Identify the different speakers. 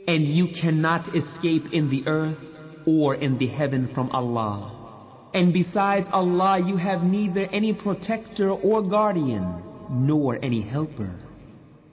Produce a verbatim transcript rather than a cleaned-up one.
Speaker 1: And you cannot escape in the earth or in the heaven from Allah. And besides Allah you have neither any protector or guardian, nor any helper.